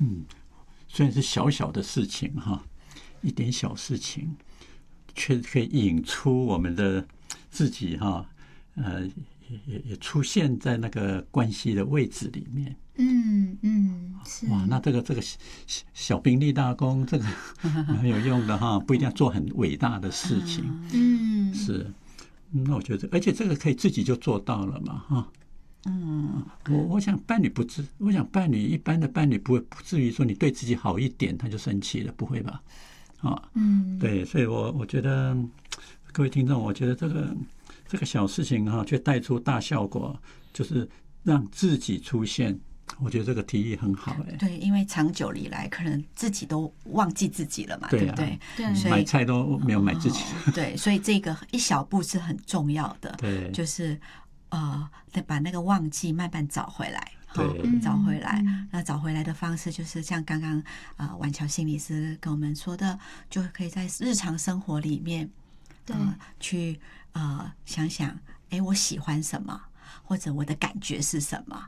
虽然是小小的事情哈，一点小事情，却可以引出我们的自己哈，也出现在那个关系的位置里面。 是哇，那这个小兵立大功，这个很有用的哈，不一定要做很伟大的事情。是，那我觉得，而且这个可以自己就做到了嘛哈。我想伴侣我想一般的伴侣不至于说你对自己好一点他就生气了，不会吧？对，所以我觉得各位听众，我觉得这个小事情哈，却带出大效果，就是让自己出现。我觉得这个提议很好对，因为长久以来可能自己都忘记自己了嘛，对不对？ 对， 买菜都没有买自己。 对，所以这个一小步是很重要的。 对， 就是把那个忘记慢慢找回来。 对， 找回来。那找回来的方式就是像刚刚婉乔心理师跟我们说的，就可以在日常生活里面，去想想，我喜欢什么，或者我的感觉是什么。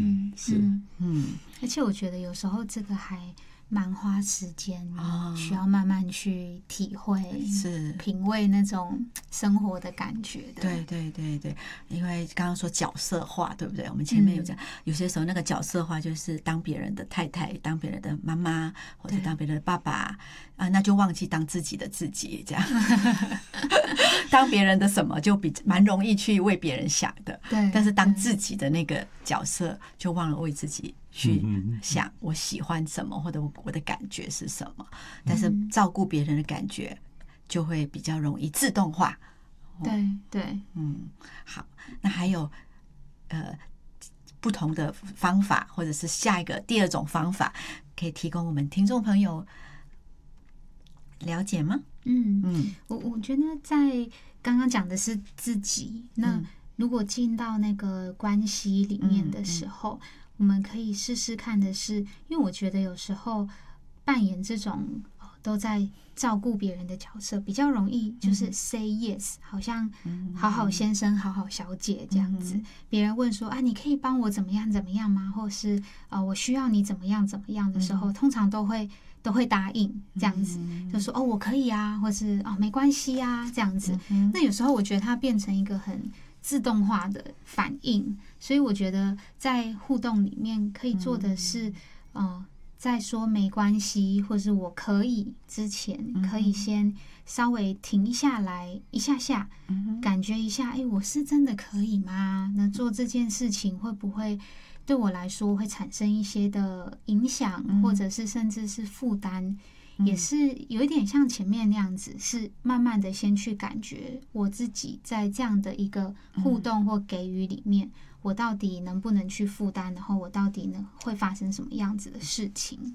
而且我觉得有时候这个还蛮花时间，需要慢慢去体会， 是品味那种生活的感觉的。 对，因为刚刚说角色化，对不对？我们前面有讲，有些时候那个角色化就是当别人的太太，当别人的妈妈，或者当别人的爸爸那就忘记当自己的自己，这样当别人的什么就蛮容易去为别人想的， 对。 但是当自己的那个角色，就忘了为自己去想我喜欢什么，或者我的感觉是什么。但是照顾别人的感觉就会比较容易自动化。 对， 好，那还有不同的方法，或者是第二种方法，可以提供我们听众朋友了解吗？ 我觉得在刚刚讲的是自己，那如果进到那个关系里面的时候，我们可以试试看的是，因为我觉得有时候扮演这种都在照顾别人的角色，比较容易就是 say yes，好像好好先生、好好小姐这样子。别人问说你可以帮我怎么样怎么样吗？或是我需要你怎么样怎么样的时候，通常都会答应这样子，就说我可以啊，或是没关系啊这样子。那有时候我觉得它变成一个很自动化的反应，所以我觉得在互动里面可以做的是在说没关系或是我可以之前，可以先稍微停下来一下下，感觉一下我是真的可以吗？那做这件事情会不会对我来说会产生一些的影响，或者是甚至是负担，也是有一点像前面那样子，是慢慢的先去感觉我自己在这样的一个互动或给予里面，我到底能不能去负担，然后我到底呢会发生什么样子的事情。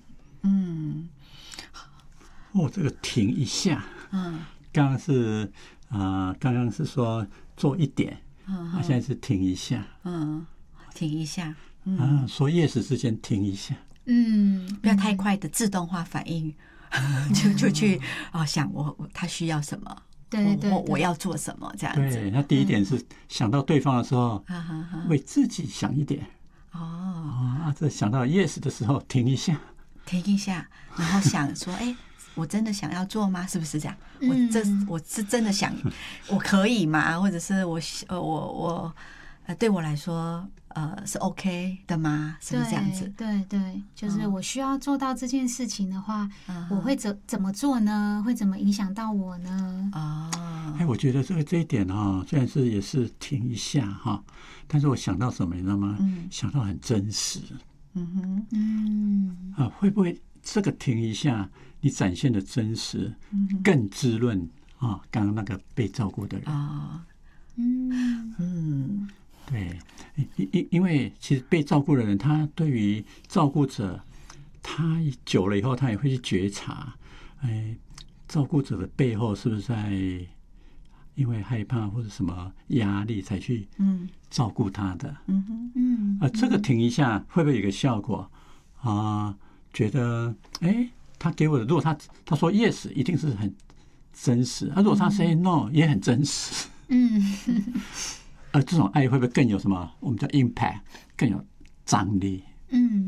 这个停一下，刚刚是说做一点，现在是停一下， 停一下， 说 yes 之前停一下， 不要太快的自动化反应，就去想他需要什么， 对， 我要做什么这样子。 对，那第一点是想到对方的时候，为自己想一点。这想到 yes 的时候停一下， 然后想说，我真的想要做吗？是不是这样？我是真的想，我可以吗？或者是我对我来说，是 OK 的吗？是不是这样子？ 对，就是我需要做到这件事情的话，我会怎么做呢？会怎么影响到我呢？ 我觉得这一点虽然也是停一下但是我想到什么你知道吗？想到很真实。会不会这个停一下，你展现的真实更滋润刚刚那个被照顾的人对，因为其实被照顾的人，他对于照顾者，他久了以后，他也会去觉察，照顾者的背后是不是在因为害怕或者什么压力才去照顾他的？这个停一下会不会有一个效果觉得他给我的，如果他说 yes， 一定是很真实；如果他 say no， 也很真实。这种爱会不会更有什么？我们叫 impact， 更有张力。